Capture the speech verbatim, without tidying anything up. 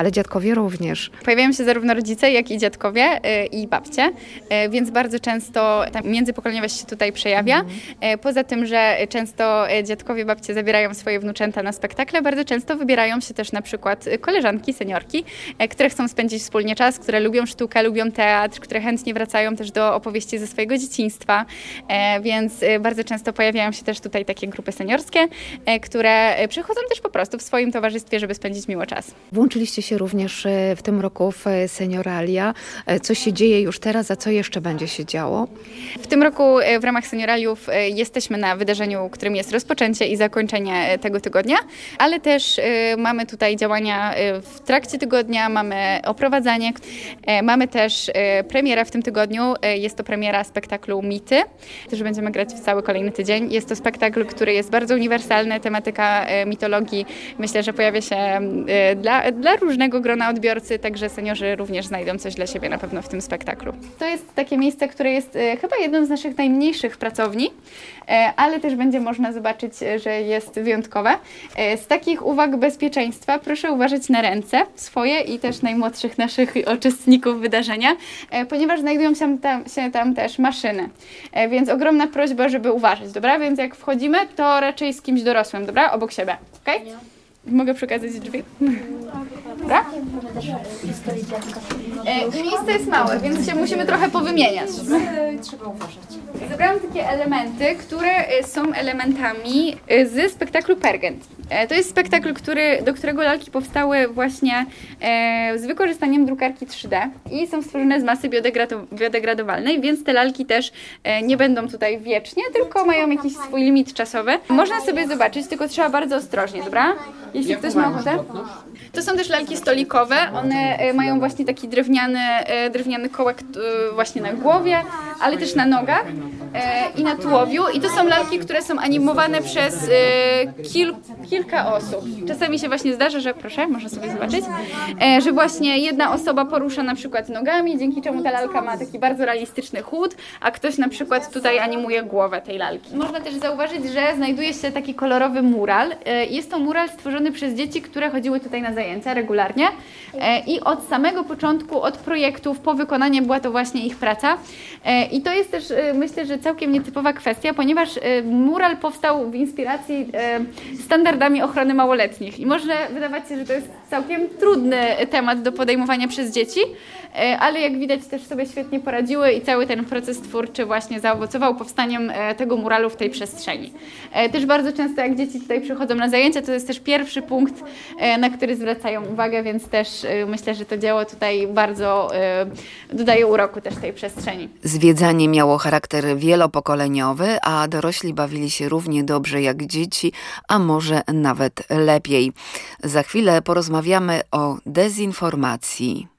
ale dziadkowie również. Pojawiają się zarówno rodzice, jak i dziadkowie y, i babcie, y, więc bardzo często ta międzypokoleniowość się tutaj przejawia. Mhm. Y, poza tym, że często dziadkowie, babcie zabierają swoje wnuczęta na spektakle, bardzo często wybierają się też na przykład koleżanki, seniorki, y, które chcą spędzić wspólnie czas, które lubią sztukę, lubią teatr, które chętnie wracają też do opowieści ze swojego dzieciństwa, y, więc y, bardzo często pojawiają się też tutaj takie grupy seniorskie, y, które przychodzą też po prostu w swoim towarzystwie, żeby spędzić miło czas. Włączyliście się również w tym roku w Senioralia. Co się dzieje już teraz, a co jeszcze będzie się działo? W tym roku w ramach Senioraliów jesteśmy na wydarzeniu, którym jest rozpoczęcie i zakończenie tego tygodnia, ale też mamy tutaj działania w trakcie tygodnia, mamy oprowadzanie, mamy też premierę w tym tygodniu. Jest to premiera spektaklu Mity, który będziemy grać w cały kolejny tydzień. Jest to spektakl, który jest bardzo uniwersalny, tematyka mitologii. Myślę, że pojawia się dla, dla różnego grona odbiorcy, także seniorzy również znajdą coś dla siebie na pewno w tym spektaklu. To jest takie miejsce, które jest chyba jedną z naszych najmniejszych pracowni, ale też będzie można zobaczyć, że jest wyjątkowe. Z takich uwag bezpieczeństwa proszę uważać na ręce swoje i też najmłodszych naszych uczestników wydarzenia, ponieważ znajdują się tam, się tam też maszyny, więc ogromna prośba, żeby uważać, dobra? Więc jak wchodzimy, to raczej z kimś dorosłym, dobra? Obok siebie, okej? Okay? Mogę przekazać drzwi? Dobra? E, miejsce jest małe, więc się musimy trochę powymieniać. Trzeba uważać. Zebrałam takie elementy, które są elementami z spektaklu Pergent. To jest spektakl, który, do którego lalki powstały właśnie e, z wykorzystaniem drukarki trzy D i są stworzone z masy biodegradu- biodegradowalnej, więc te lalki też e, nie będą tutaj wiecznie, tylko mają jakiś swój limit czasowy. Można sobie zobaczyć, tylko trzeba bardzo ostrożnie, dobra? Jeśli ktoś ma ochotę. To są też lalki stolikowe, one e, mają właśnie taki drewniany, e, drewniany kołek e, właśnie na głowie, ale też na nogach e, i na tułowiu i to są lalki, które są animowane przez e, kil, kilka osób. Czasami się właśnie zdarza, że proszę, można sobie zobaczyć, e, że właśnie jedna osoba porusza na przykład nogami, dzięki czemu ta lalka ma taki bardzo realistyczny chód, a ktoś na przykład tutaj animuje głowę tej lalki. Można też zauważyć, że znajduje się taki kolorowy mural. E, jest to mural stworzony przez dzieci, które chodziły tutaj na zajęcia regularnie e, i od samego początku, od projektów po wykonanie była to właśnie ich praca. E, I to jest też e, myślę, że całkiem nietypowa kwestia, ponieważ e, mural powstał w inspiracji e, standardami ochrony małoletnich i może wydawać się, że to jest całkiem trudny temat do podejmowania przez dzieci, e, ale jak widać też sobie świetnie poradziły i cały ten proces twórczy właśnie zaowocował powstaniem e, tego muralu w tej przestrzeni. E, też bardzo często jak dzieci tutaj przychodzą na zajęcia, to jest też pierwszy punkt, e, na który zwracają uwagę, więc też e, myślę, że to dzieło tutaj bardzo e, dodaje uroku też tej przestrzeni. Zwiedzanie miało charakter wielopokoleniowy, a dorośli bawili się równie dobrze jak dzieci, a może nawet lepiej. Za chwilę porozmawiamy o dezinformacji.